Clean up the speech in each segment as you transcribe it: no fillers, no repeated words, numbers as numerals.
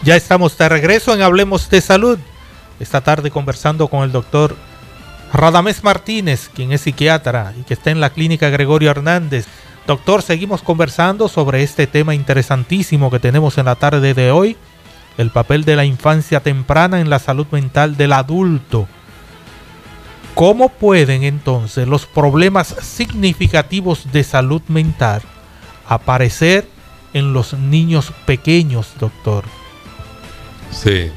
Ya estamos de regreso en Hablemos de Salud. Esta tarde conversando con el doctor Radamés Martínez, quien es psiquiatra y que está en la clínica Gregorio Hernández. Doctor, seguimos conversando sobre este tema interesantísimo que tenemos en la tarde de hoy, el papel de la infancia temprana en la salud mental del adulto. ¿Cómo pueden entonces los problemas significativos de salud mental aparecer en los niños pequeños, doctor? Sí.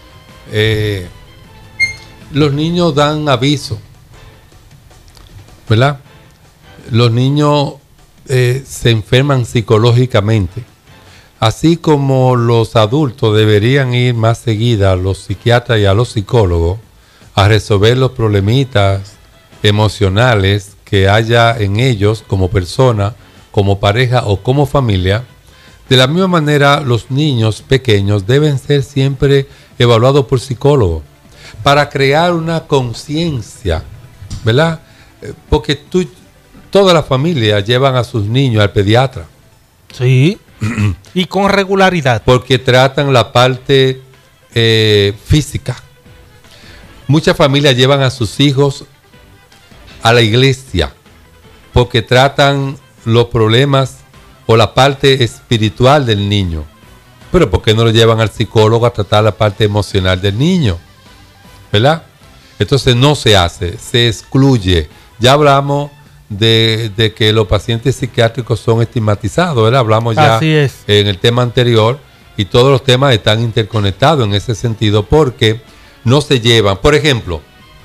Los niños dan aviso, ¿verdad? Los niños se enferman psicológicamente. Así como los adultos deberían ir más seguida a los psiquiatras y a los psicólogos a resolver los problemitas emocionales que haya en ellos como persona, como pareja o como familia, de la misma manera los niños pequeños deben ser siempre evaluados por psicólogos para crear una conciencia, ¿verdad? Porque toda la familia llevan a sus niños al pediatra. Sí. Y con regularidad. Porque tratan la parte física. Muchas familias llevan a sus hijos a la iglesia porque tratan los problemas o la parte espiritual del niño. Pero ¿por qué no lo llevan al psicólogo a tratar la parte emocional del niño? ¿Verdad? Entonces no se hace, se excluye. Ya hablamos de que los pacientes psiquiátricos son estigmatizados, ¿verdad? Hablamos ya en el tema anterior y todos los temas están interconectados en ese sentido porque no se llevan. Por ejemplo,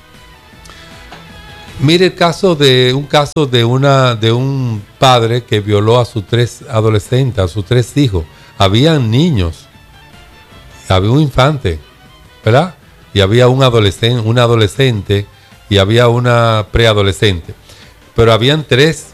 mire un caso de un padre que violó a sus 3 adolescentes, a sus 3 hijos. Habían niños, había un infante, ¿verdad? Y había un adolescente y había una preadolescente. Pero habían 3